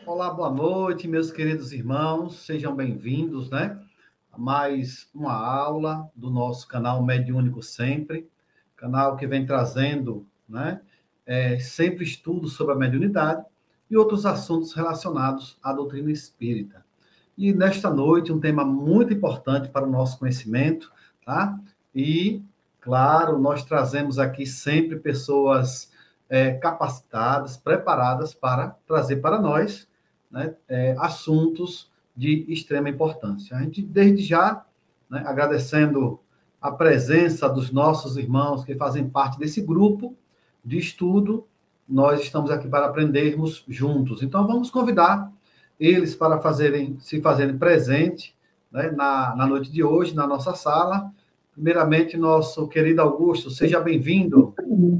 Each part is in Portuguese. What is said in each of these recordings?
Olá, boa noite, meus queridos irmãos, sejam bem-vindos, né? A mais uma aula do nosso canal Mediúnico Sempre, canal que vem trazendo, né? Sempre estudos sobre a mediunidade e outros assuntos relacionados à doutrina espírita. E nesta noite, um tema muito importante para o nosso conhecimento, tá? E, claro, nós trazemos aqui sempre pessoas capacitadas, preparadas para trazer para nós, né, assuntos de extrema importância. A gente, desde já, né, agradecendo a presença dos nossos irmãos que fazem parte desse grupo de estudo, nós estamos aqui para aprendermos juntos. Então, vamos convidar eles para se fazerem presente, né, na noite de hoje, na nossa sala. Primeiramente, nosso querido Augusto, seja bem-vindo.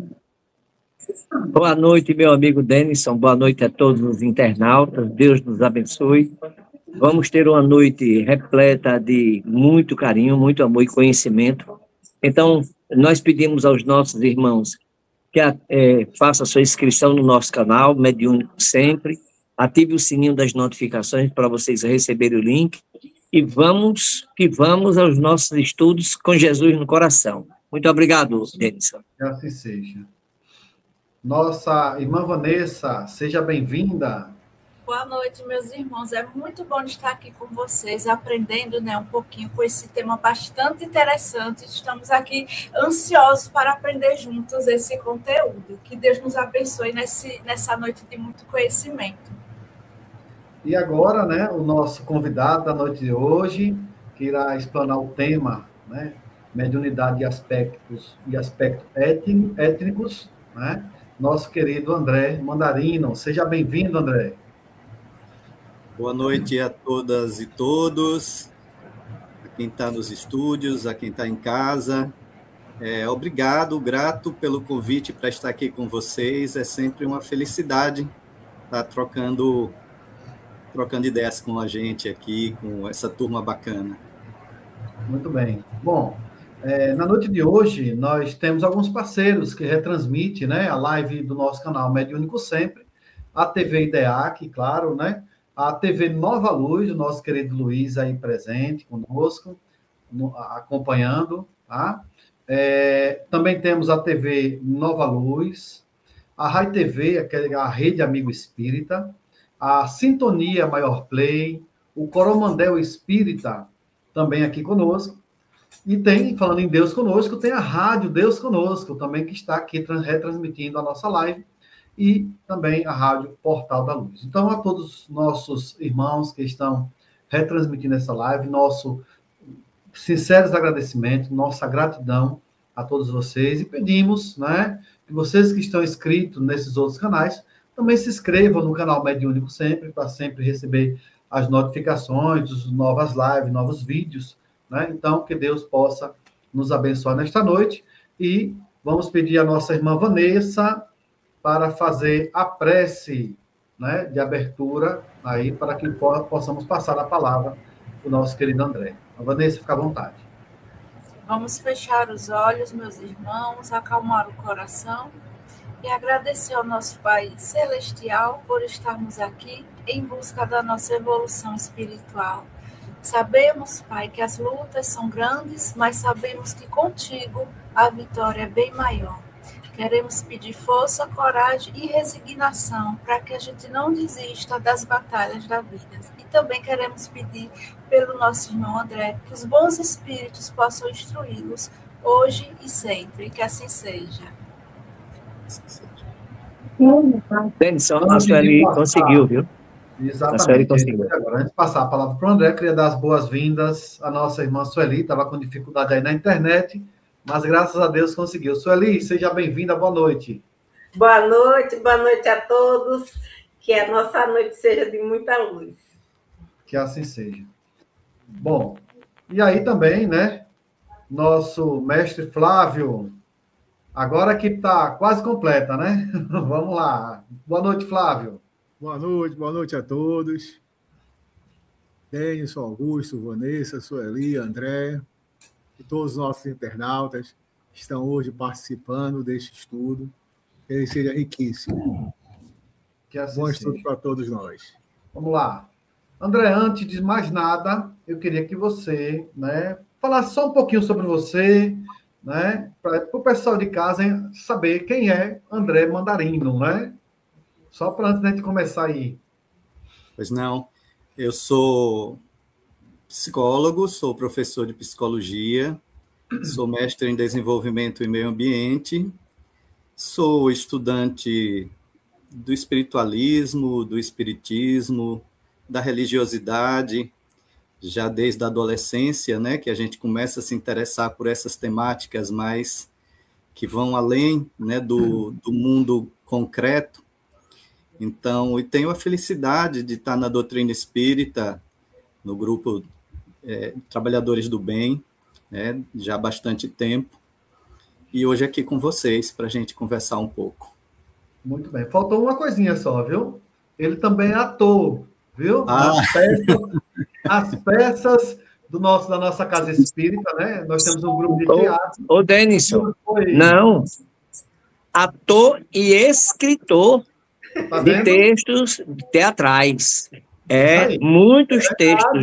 Boa noite, meu amigo Denison. Boa noite a todos os internautas. Deus nos abençoe. Vamos ter uma noite repleta de muito carinho, muito amor e conhecimento. Então, nós pedimos aos nossos irmãos que façam sua inscrição no nosso canal, Mediúnico Sempre. Ative o sininho das notificações para vocês receberem o link. E vamos aos nossos estudos com Jesus no coração. Muito obrigado, Denison. Que assim seja. Nossa irmã Vanessa, seja bem-vinda. Boa noite, meus irmãos. É muito bom estar aqui com vocês, aprendendo, né, um pouquinho com esse tema bastante interessante. Estamos aqui ansiosos para aprender juntos esse conteúdo. Que Deus nos abençoe nessa noite de muito conhecimento. E agora, né, o nosso convidado da noite de hoje, que irá explanar o tema, né, mediunidade e aspectos étnicos, né, nosso querido André Mandarino. Seja bem-vindo, André. Boa noite a todas e todos, a quem está nos estúdios, a quem está em casa. Obrigado, grato pelo convite para estar aqui com vocês. É sempre uma felicidade estar trocando ideias com a gente aqui, com essa turma bacana. Muito bem. Bom, na noite de hoje, nós temos alguns parceiros que retransmitem, né, a live do nosso canal Mediúnico Sempre, a TV IDEAC, claro, né, a TV Nova Luz, o nosso querido Luiz aí presente conosco, acompanhando, tá? Também temos a TV Nova Luz, a Rai TV, a Rede Amigo Espírita, a Sintonia Maior Play, o Coromandel Espírita, também aqui conosco. E tem, falando em Deus Conosco, tem a Rádio Deus Conosco, também que está aqui retransmitindo a nossa live, e também a Rádio Portal da Luz. Então, a todos os nossos irmãos que estão retransmitindo essa live, nosso sinceros agradecimentos, nossa gratidão a todos vocês, e pedimos, né, que vocês que estão inscritos nesses outros canais, também se inscrevam no canal Mediúnico Sempre, para sempre receber as notificações dos novas lives, novos vídeos, né? Então, que Deus possa nos abençoar nesta noite, e vamos pedir à nossa irmã Vanessa para fazer a prece, né, de abertura, aí, para que possamos passar a palavra para o nosso querido André. A Vanessa, fica à vontade. Vamos fechar os olhos, meus irmãos, acalmar o coração e agradecer ao nosso Pai Celestial por estarmos aqui em busca da nossa evolução espiritual. Sabemos, Pai, que as lutas são grandes, mas sabemos que contigo a vitória é bem maior. Queremos pedir força, coragem e resignação para que a gente não desista das batalhas da vida. E também queremos pedir pelo nosso irmão André que os bons espíritos possam instruí-los hoje e sempre, que assim seja. Denison, a Sueli conseguiu, viu? Exatamente. Agora, antes de passar a palavra para o André, queria dar as boas-vindas à nossa irmã Sueli, estava com dificuldade aí na internet, mas graças a Deus conseguiu. Sueli, seja bem-vinda, boa noite. Boa noite a todos, que a nossa noite seja de muita luz. Que assim seja. Bom, e aí também, né, nosso mestre Flávio, agora que está quase completa, né? Vamos lá. Boa noite, Flávio. Boa noite a todos. Denison, Augusto, Vanessa, Sueli, André e todos os nossos internautas que estão hoje participando deste estudo. Que ele seja riquíssimo. Que assim Bom seja. estudo para todos nós. Vamos lá. André, antes de mais nada, eu queria que você, né, falasse só um pouquinho sobre você, né, para o pessoal de casa saber quem é André Mandarino, né? Só para antes da gente começar aí. Pois não, eu sou psicólogo, sou professor de psicologia, sou mestre em desenvolvimento e meio ambiente, sou estudante do espiritualismo, do espiritismo, da religiosidade, já desde a adolescência, né, que a gente começa a se interessar por essas temáticas mais que vão além, né, do mundo concreto. Então, e tenho a felicidade de estar na doutrina espírita, no grupo Trabalhadores do Bem, né, já há bastante tempo, e hoje aqui com vocês para a gente conversar um pouco. Muito bem. Faltou uma coisinha só, viu? Ele também é ator, viu? As peças da nossa casa espírita, né? Nós temos um grupo de teatro. Ô, Denison, não. Ator e escritor de textos teatrais. Muitos textos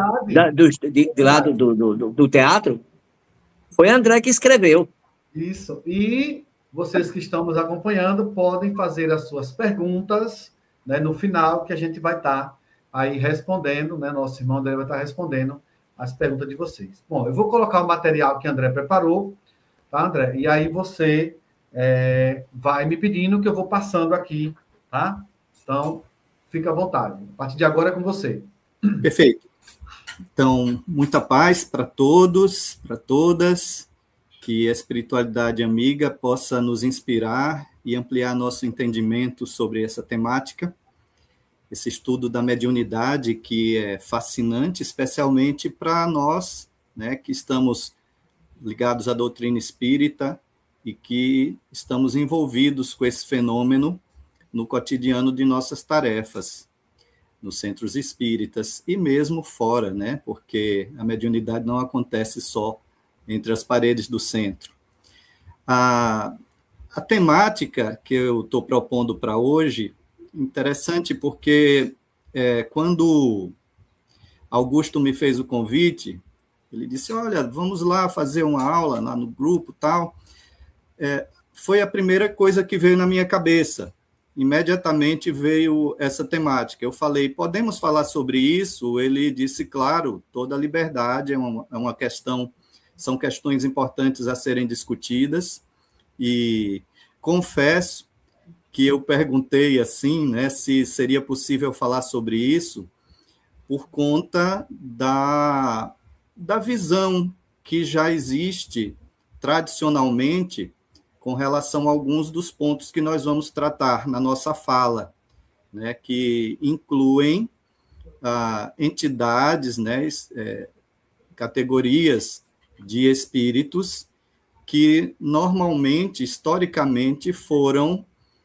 do teatro foi André que escreveu. Isso. E vocês que estão nos acompanhando podem fazer as suas perguntas, né, no final, que a gente vai estar aí respondendo, né? Nosso irmão André vai estar respondendo as perguntas de vocês. Bom, eu vou colocar o material que André preparou, tá, André? E aí você vai me pedindo que eu vou passando aqui, tá? Então, fica à vontade. A partir de agora é com você. Perfeito. Então, muita paz para todos, para todas, que a espiritualidade amiga possa nos inspirar e ampliar nosso entendimento sobre essa temática, esse estudo da mediunidade que é fascinante, especialmente para nós, né, que estamos ligados à doutrina espírita e que estamos envolvidos com esse fenômeno no cotidiano de nossas tarefas, nos centros espíritas e mesmo fora, né, porque a mediunidade não acontece só entre as paredes do centro. A temática que eu estou propondo para hoje, interessante porque quando Augusto me fez o convite, ele disse, olha, vamos lá fazer uma aula lá no grupo, tal. Foi a primeira coisa que veio na minha cabeça. Imediatamente veio essa temática. Eu falei, podemos falar sobre isso? Ele disse, claro, toda a liberdade, é uma questão, são questões importantes a serem discutidas, e confesso que eu perguntei assim, né, se seria possível falar sobre isso, por conta da visão que já existe tradicionalmente com relação a alguns dos pontos que nós vamos tratar na nossa fala, né, que incluem entidades, né, categorias de espíritos que normalmente, historicamente, foram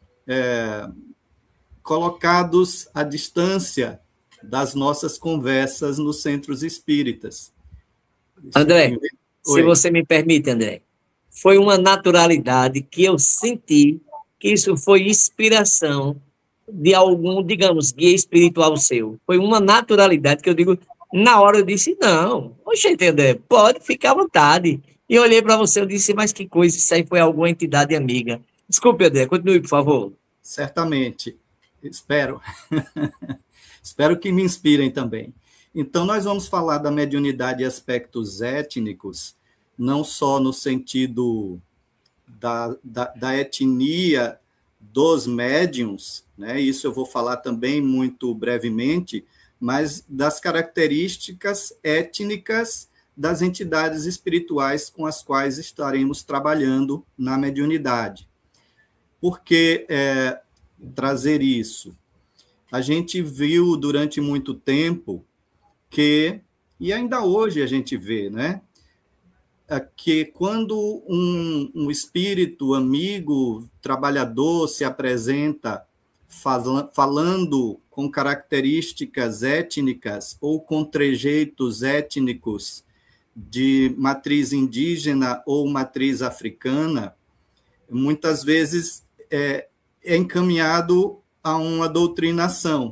colocados à distância das nossas conversas nos centros espíritas. André, se você me permite, André, foi uma naturalidade que eu senti que isso foi inspiração de algum, digamos, guia espiritual seu. Foi uma naturalidade que eu digo, na hora eu disse, não, poxa, André, pode ficar à vontade. E eu olhei para você e disse, mas que coisa, isso aí foi alguma entidade amiga. Desculpe, André, continue, por favor. Certamente, espero. Espero que me inspirem também. Então, nós vamos falar da mediunidade e aspectos étnicos, não só no sentido da etnia dos médiuns, né? Isso eu vou falar também muito brevemente, mas das características étnicas das entidades espirituais com as quais estaremos trabalhando na mediunidade. Por que trazer isso? A gente viu durante muito tempo que, e ainda hoje a gente vê, né, que quando um espírito amigo, trabalhador, se apresenta falando com características étnicas ou com trejeitos étnicos de matriz indígena ou matriz africana, muitas vezes é encaminhado a uma doutrinação,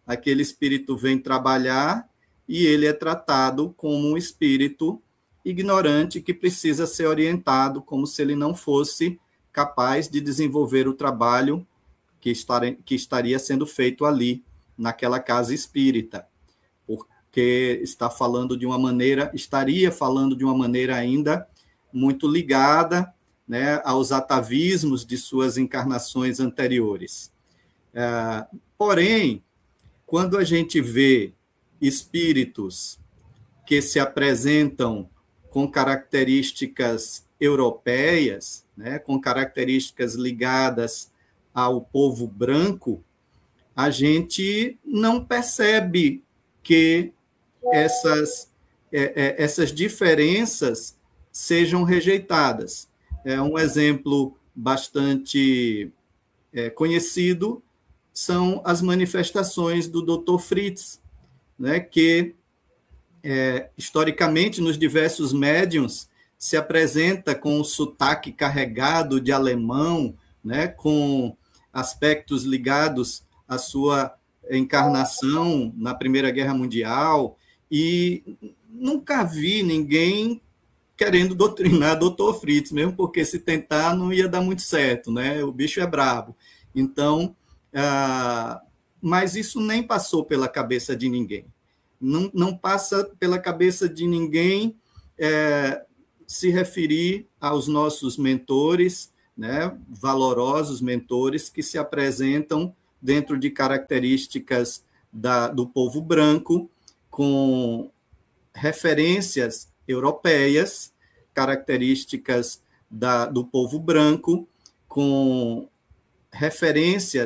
aquele espírito vem trabalhar e ele é tratado como um espírito ignorante que precisa ser orientado, como se ele não fosse capaz de desenvolver o trabalho que estaria sendo feito ali, naquela casa espírita, porque estaria falando de uma maneira ainda muito ligada, né, aos atavismos de suas encarnações anteriores. Porém, quando a gente vê espíritos que se apresentam com características europeias, né, com características ligadas ao povo branco, a gente não percebe que essas diferenças sejam rejeitadas. Um exemplo bastante conhecido são as manifestações do Dr. Fritz, né, que, historicamente, nos diversos médiuns, se apresenta com um sotaque carregado de alemão, né, com aspectos ligados à sua encarnação na Primeira Guerra Mundial, e nunca vi ninguém querendo doutrinar Dr. Fritz, mesmo porque se tentar não ia dar muito certo, né? O bicho é brabo. Então, mas isso nem passou pela cabeça de ninguém. Não passa pela cabeça de ninguém se referir aos nossos mentores, né, valorosos mentores que se apresentam dentro de características do povo branco, com referências europeias, características do povo branco, com referências